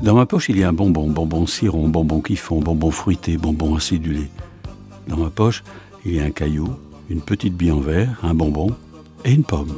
Dans ma poche, il y a un bonbon, bonbon ciron, bonbon kiffon, bonbon fruité, bonbon acidulé. Dans ma poche, il y a un caillou, une petite bille en verre, un bonbon et une pomme.